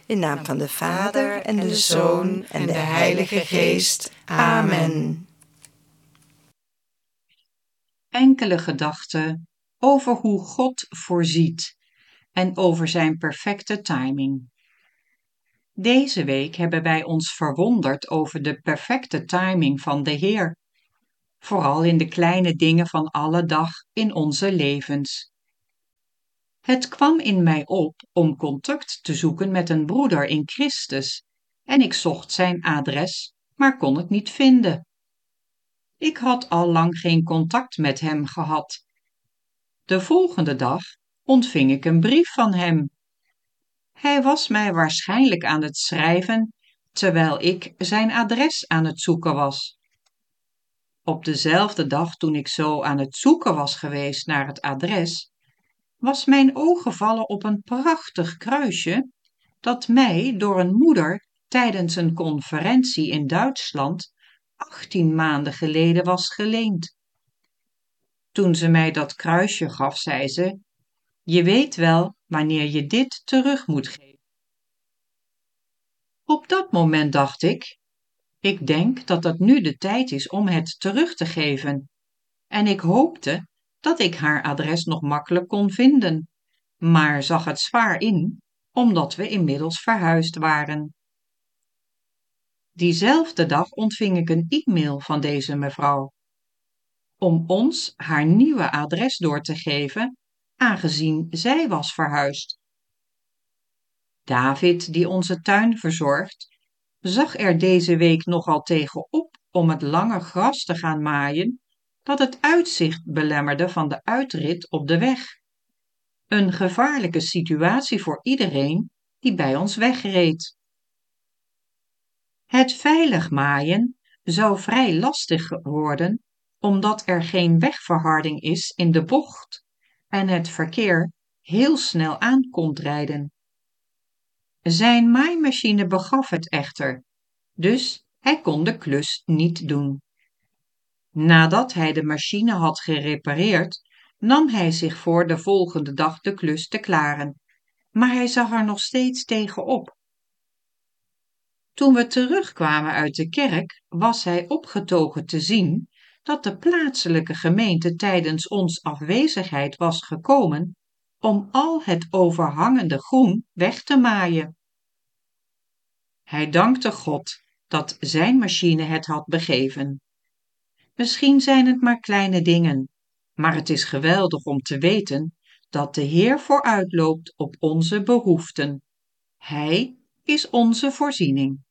In naam van de Vader en de Zoon en de Heilige Geest. Amen. Enkele gedachten over hoe God voorziet en over zijn perfecte timing. Deze week hebben wij ons verwonderd over de perfecte timing van de Heer, vooral in de kleine dingen van alle dag in onze levens. Het kwam in mij op om contact te zoeken met een broeder in Christus en ik zocht zijn adres, maar kon het niet vinden. Ik had al lang geen contact met hem gehad. De volgende dag ontving ik een brief van hem. Hij was mij waarschijnlijk aan het schrijven, terwijl ik zijn adres aan het zoeken was. Op dezelfde dag toen ik zo aan het zoeken was geweest naar het adres, was mijn oog gevallen op een prachtig kruisje dat mij door een moeder tijdens een conferentie in Duitsland 18 maanden geleden was geleend. Toen ze mij dat kruisje gaf, zei ze: "Je weet wel wanneer je dit terug moet geven." Op dat moment dacht ik denk dat het nu de tijd is om het terug te geven. En ik hoopte dat ik haar adres nog makkelijk kon vinden, maar zag het zwaar in, omdat we inmiddels verhuisd waren. Diezelfde dag ontving ik een e-mail van deze mevrouw, om ons haar nieuwe adres door te geven, aangezien zij was verhuisd. David, die onze tuin verzorgt, zag er deze week nogal tegen op om het lange gras te gaan maaien dat het uitzicht belemmerde van de uitrit op de weg. Een gevaarlijke situatie voor iedereen die bij ons wegreed. Het veilig maaien zou vrij lastig worden, omdat er geen wegverharding is in de bocht en het verkeer heel snel aankomt rijden. Zijn maaimachine begaf het echter, dus hij kon de klus niet doen. Nadat hij de machine had gerepareerd, nam hij zich voor de volgende dag de klus te klaren, maar hij zag er nog steeds tegen op. Toen we terugkwamen uit de kerk, was hij opgetogen te zien dat de plaatselijke gemeente tijdens ons afwezigheid was gekomen om al het overhangende groen weg te maaien. Hij dankte God dat zijn machine het had begeven. Misschien zijn het maar kleine dingen, maar het is geweldig om te weten dat de Heer vooruitloopt op onze behoeften. Hij is onze voorziening.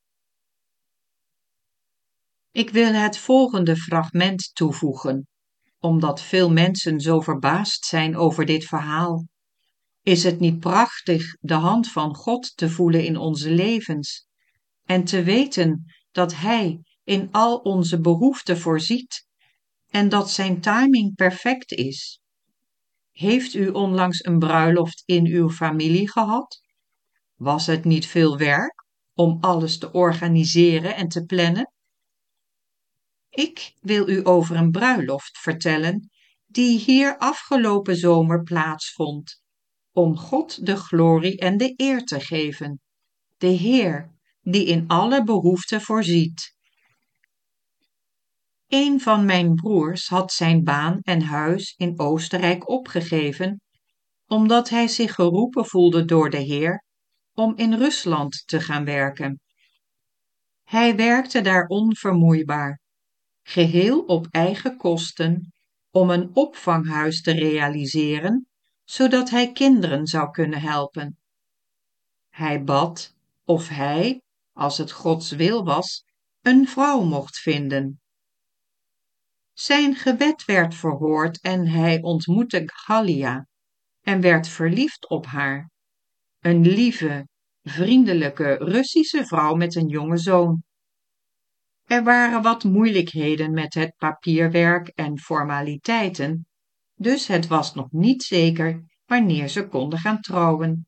Ik wil het volgende fragment toevoegen, omdat veel mensen zo verbaasd zijn over dit verhaal. Is het niet prachtig de hand van God te voelen in onze levens en te weten dat Hij in al onze behoeften voorziet en dat zijn timing perfect is? Heeft u onlangs een bruiloft in uw familie gehad? Was het niet veel werk om alles te organiseren en te plannen? Ik wil u over een bruiloft vertellen die hier afgelopen zomer plaatsvond, om God de glorie en de eer te geven, de Heer die in alle behoeften voorziet. Een van mijn broers had zijn baan en huis in Oostenrijk opgegeven, omdat hij zich geroepen voelde door de Heer om in Rusland te gaan werken. Hij werkte daar onvermoeibaar, geheel op eigen kosten, om een opvanghuis te realiseren, zodat hij kinderen zou kunnen helpen. Hij bad of hij, als het Gods wil was, een vrouw mocht vinden. Zijn gebed werd verhoord en hij ontmoette Galia en werd verliefd op haar. Een lieve, vriendelijke Russische vrouw met een jonge zoon. Er waren wat moeilijkheden met het papierwerk en formaliteiten, dus het was nog niet zeker wanneer ze konden gaan trouwen.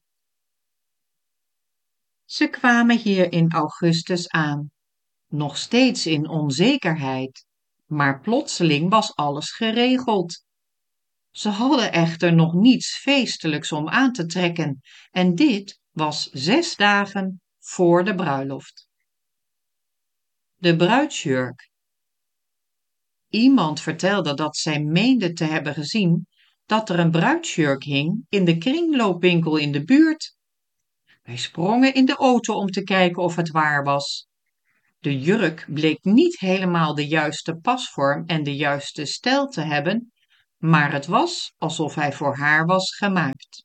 Ze kwamen hier in augustus aan, nog steeds in onzekerheid, maar plotseling was alles geregeld. Ze hadden echter nog niets feestelijks om aan te trekken en dit was 6 dagen voor de bruiloft. De bruidsjurk. Iemand vertelde dat zij meende te hebben gezien dat er een bruidsjurk hing in de kringloopwinkel in de buurt. Wij sprongen in de auto om te kijken of het waar was. De jurk bleek niet helemaal de juiste pasvorm en de juiste stijl te hebben, maar het was alsof hij voor haar was gemaakt.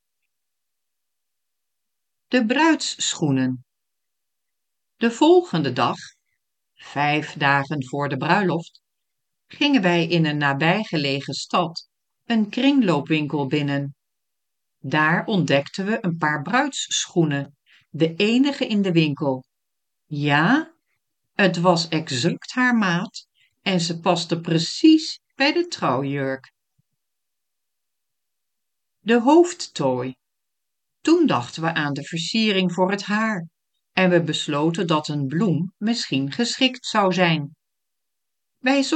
De bruidsschoenen. De volgende dag, 5 dagen voor de bruiloft, gingen wij in een nabijgelegen stad een kringloopwinkel binnen. Daar ontdekten we een paar bruidsschoenen, de enige in de winkel. Ja, het was exact haar maat en ze paste precies bij de trouwjurk. De hoofdtooi. Toen dachten we aan de versiering voor het haar en we besloten dat een bloem misschien geschikt zou zijn. Wij